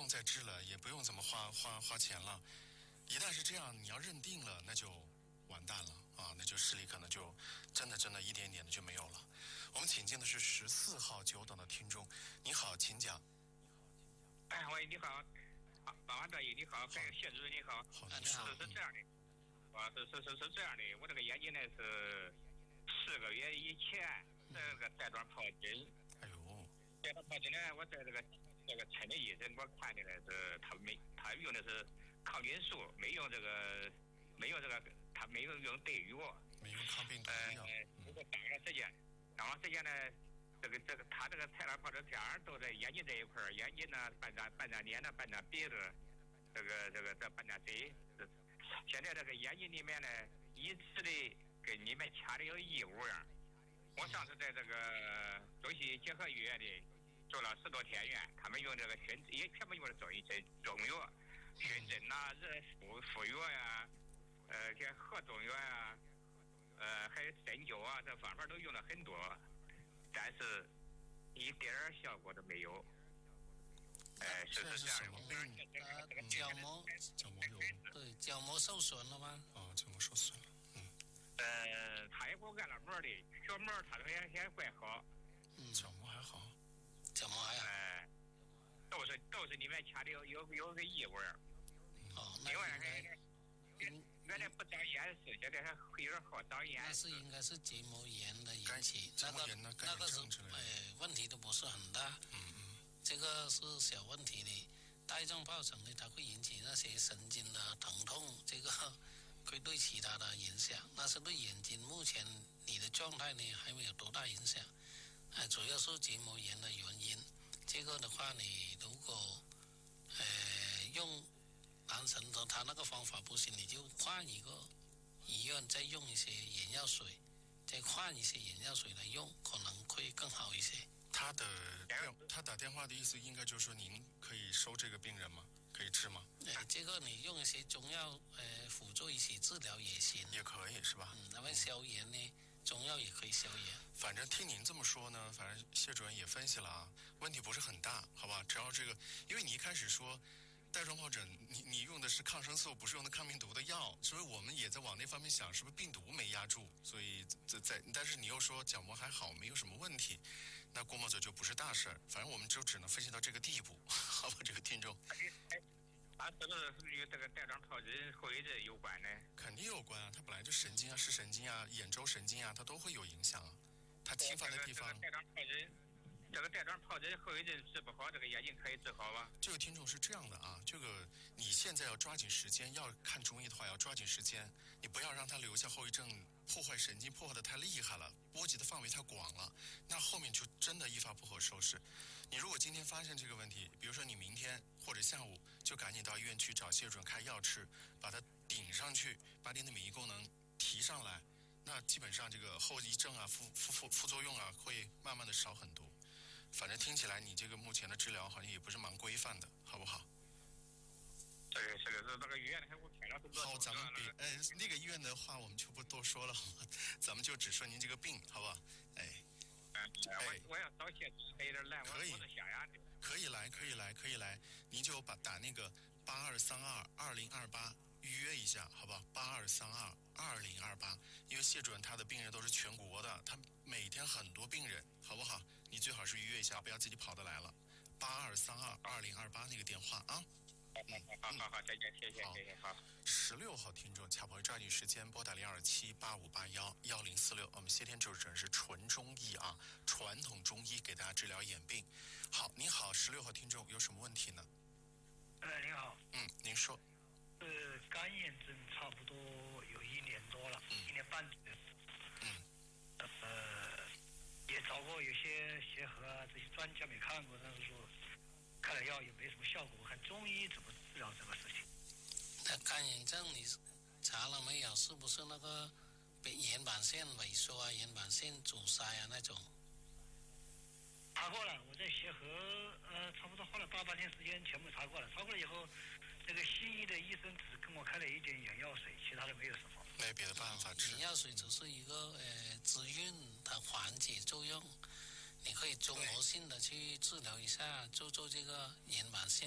用再治了，也不用怎么花钱了。一旦是这样，你要认定了，那就完蛋了啊！那就视力可能就真的一点点的就没有了。我们请进的是14号久等的听众，你好，请讲。 喂，你好，保安大爷你好，还有谢主任你好。 好， 是这样的，是这样的，我这个眼睛呢是4个月以前这个带状疱疹。 哎呦， 带状疱疹呢，我在这个村的医生给我看的呢是他用的是抗菌素，没用他没有用对药， 没用抗病毒药。 如果长了时间呢，他这个带状疱疹片儿都在眼睛这一块儿，眼睛呢半张脸呢，半张鼻子，这半张嘴。现在这个眼睛里面呢，一直的跟里面掐的有异物样。我上次在这个中西结合医院里做了10多天院，他们用这个也全部用的中药，熏蒸呐、敷药呀，这合中药呀，还有针灸啊，这方法都用了很多，但是一点效果都没有。 是这样的。角膜有。 对，角膜受损了吗？ 哦，角膜受损了。 他也给我按了膜的，血膜他说也怪好。 角膜还好。 角膜还好。 都是里面掐的有个异味。另外原来不长眼是，现在还有点好长眼。 那是应该是结膜炎的引起， 那个是问题都不是很大。这个是小问题的，带状疱疹呢，它会引起那些神经的疼痛，这个会对其他的影响。但是对眼睛目前你的状态呢还没有多大影响，主要是结膜炎的原因。这个的话，你如果用男神的他那个方法不行，你就换一个医院再用一些眼药水，再换一些眼药水来用，可能会更好一些。 他打电话的意思应该就是说您可以收这个病人吗？可以治吗？ 这个你用一些中药辅助一起治疗也行，也可以是吧？ 那么消炎呢，中药也可以消炎。 反正听您这么说呢，反正谢主任也分析了啊，问题不是很大，好吧？只要这个，因为你一开始说带状疱疹，你用的是抗生素，不是用的抗病毒的药，所以我们也在往那方面想，是不是病毒没压住？所以但是你又说角膜还好，没有什么问题，那郭沫子就不是大事儿。反正我们就只能分析到这个地步，好吧？这个听众， 他是不是与这个带状疱疹后遗症有关呢？ 肯定有关啊，它本来就神经啊、视神经啊、眼周神经啊，它都会有影响啊。它侵犯的地方。 这个带状疱疹后遗症治不好，这个眼睛可以治好吗？ 这个听众是这样的啊，这个你现在要抓紧时间，要看中医的话要抓紧时间，你不要让它留下后遗症，破坏神经破坏的太厉害了，波及的范围太广了，那后面就真的一发不可收拾。你如果今天发现这个问题，比如说你明天或者下午就赶紧到医院去找谢主任开药吃，把它顶上去，把你的免疫功能提上来，那基本上这个后遗症啊、副作用啊会慢慢的少很多。反正听起来你这个目前的治疗好像也不是蛮规范的，好不好？ 这个那个医院还给我开了很多。 好，咱们那个医院的话我们就不多说了，咱们就只说您这个病，好不好？ 我要找谢还有点难，我是下压的。 可以来，您就打那个82322028预约一下，好不好？82322028，因为谢主任他的病人都是全国的，他每天很多病人，好不好？你最好是预约一下，不要自己跑得来了。82322028那个电话啊。 好，再见，谢谢，好。 16号听众，恰朋友抓紧时间拨打027858111046，我们谢天主持人是纯中医啊，传统中医给大家治疗眼病。好，您好，16号听众有什么问题呢？ 您好。 您说。 干眼症差不多有1年多了，1年半左右。也找过有些协和啊这些专家没看过，但是说开了药也没什么效果。我看中医怎么治疗这个事情。 那干眼症你查了没有？是不是那个眼板腺萎缩啊、眼板腺阻塞啊那种？ 查过了，我在协和差不多花了大半天时间全部查过了。查过了以后，那个西医的医生只跟我开了一点眼药水，其他的没有什么。 没别的办法治。 眼药水只是一个滋润它缓解作用，你可以综合性的去治疗一下，做这个眼板腺